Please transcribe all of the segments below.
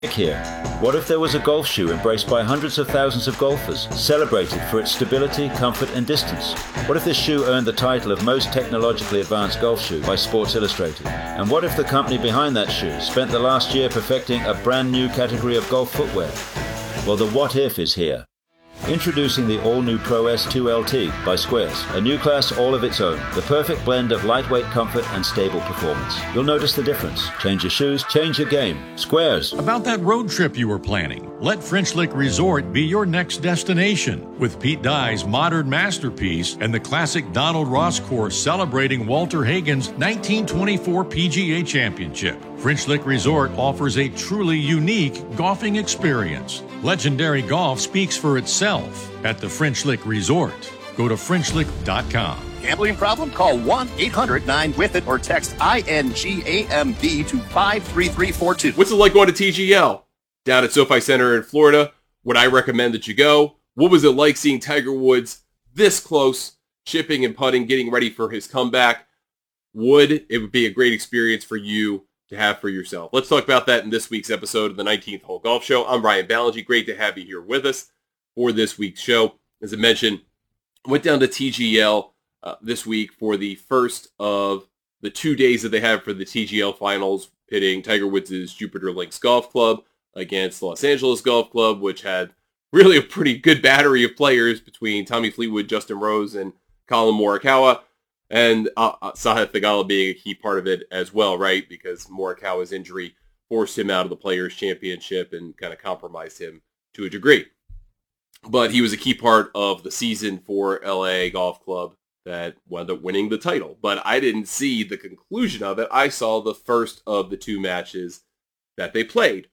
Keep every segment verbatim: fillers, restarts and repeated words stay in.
Here. What if there was a golf shoe embraced by hundreds of thousands of golfers, celebrated for its stability, comfort and distance? What if this shoe earned the title of most technologically advanced golf shoe by Sports Illustrated? And what if the company behind that shoe spent the last year perfecting a brand new category of golf footwear? Well, the what if is here. Introducing the all-new Pro S two L T by Squares, a new class all of its own, the perfect blend of lightweight comfort and stable performance. You'll notice the difference. Change your shoes, change your game. Squares. About that road trip you were planning, let French Lick Resort be your next destination. With Pete Dye's modern masterpiece and the classic Donald Ross course celebrating Walter Hagen's nineteen twenty-four P G A Championship, French Lick Resort offers a truly unique golfing experience. Legendary golf speaks for itself at the French Lick Resort. Go to French Lick dot com. Gambling problem? Call one eight hundred nine with it or text I N G A M B to five three three four two. What's it like going to T G L? Down at SoFi Center in Florida, would I recommend that you go? What was it like seeing Tiger Woods this close, chipping and putting, getting ready for his comeback? Would it would be a great experience for you to have for yourself? Let's talk about that in this week's episode of the nineteenth Hole Golf Show. I'm Ryan Ballingy. Great to have you here with us for this week's show. As I mentioned, I went down to T G L uh, this week for the first of the two days that they have for the T G L finals, pitting Tiger Woods' Jupiter Links Golf Club against Los Angeles Golf Club, which had really a pretty good battery of players between Tommy Fleetwood, Justin Rose, and Colin Morikawa. And uh, uh, Sahith Theegala being a key part of it as well, right? Because Morikawa's injury forced him out of the Players' Championship and kind of compromised him to a degree. But he was a key part of the season for L A Golf Club that wound up winning the title. But I didn't see the conclusion of it. I saw the first of the two matches that they played.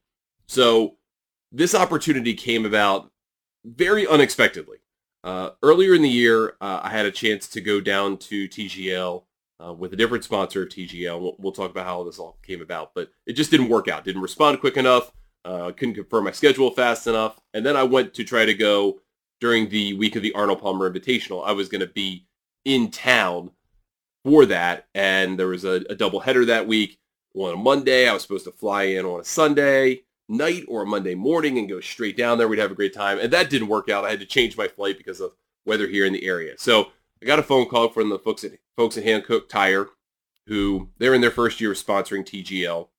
So this opportunity came about very unexpectedly. Uh, earlier in the year, uh, I had a chance to go down to T G L uh, with a different sponsor of T G L. We'll, we'll talk about how this all came about, but it just didn't work out. Didn't respond quick enough. Uh, couldn't confirm my schedule fast enough. And then I went to try to go during the week of the Arnold Palmer Invitational. I was going to be in town for that, and there was a, a double header that week. On a Monday, I was supposed to fly in on a Sunday night or a Monday morning and go straight down there. We'd have a great time. And that didn't work out. I had to change my flight because of weather here in the area. So I got a phone call from the folks at, folks at Hankook Tire, who they're in their first year of sponsoring T G L.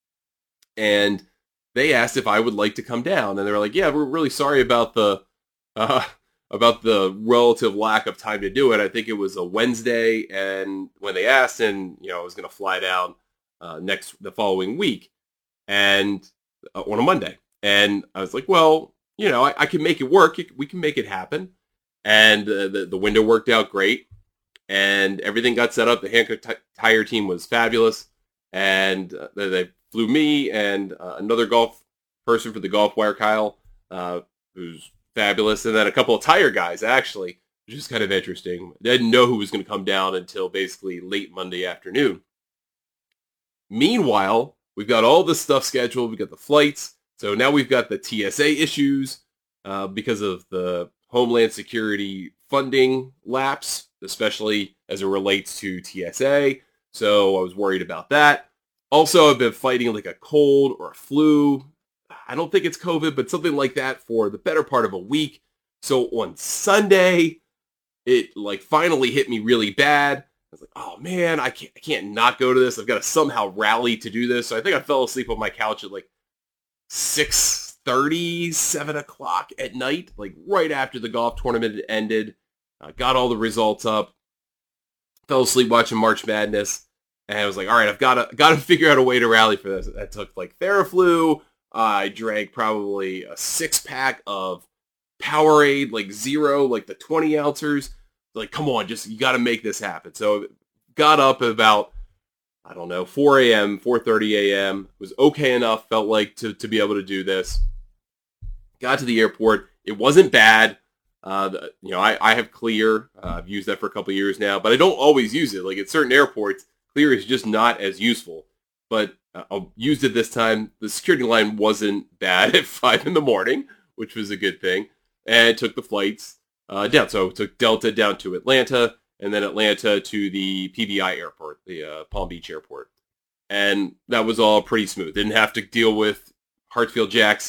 And they asked if I would like to come down. And they were like, yeah, we're really sorry about the uh, about the relative lack of time to do it. I think it was a Wednesday. And when they asked, and, you know, I was going to fly down uh, next the following week. And Uh, on a Monday. And I was like, well, you know, I, I can make it work. We can make it happen. And uh, the, the window worked out great. And everything got set up. The Hankook t- Tire team was fabulous. And uh, they, they flew me and uh, another golf person for the Golf Wire, Kyle, uh, who's fabulous. And then a couple of tire guys, actually, which is kind of interesting. They didn't know who was going to come down until basically late Monday afternoon. Meanwhile, we've got all this stuff scheduled. We've got the flights. So now we've got the T S A issues uh, because of the Homeland Security funding lapse, especially as it relates to T S A. So I was worried about that. Also, I've been fighting like a cold or a flu. I don't think it's COVID, but something like that for the better part of a week. So on Sunday, it like finally hit me really bad. I was like, oh man, I can't, I can't not go to this. I've got to somehow rally to do this. So I think I fell asleep on my couch at like six thirty, seven o'clock at night, like right after the golf tournament had ended. Uh, got all the results up. Fell asleep watching March Madness. And I was like, all right, I've got to, got to figure out a way to rally for this. I took like Theraflu. Uh, I drank probably a six pack of Powerade, like zero, like the twenty ounces. Like, come on, just, you got to make this happen. So got up at about, I don't know, four a.m., four thirty a.m. Was okay enough, felt like, to, to be able to do this. Got to the airport. It wasn't bad. Uh, the, you know, I, I have Clear. Uh, I've used that for a couple of years now, but I don't always use it. Like, at certain airports, Clear is just not as useful. But uh, I used it this time. The security line wasn't bad at five in the morning, which was a good thing. And took the flights uh, down. So took Delta down to Atlanta, and then Atlanta to the P B I airport, the uh, Palm Beach airport. And that was all pretty smooth. Didn't have to deal with Hartfield Jack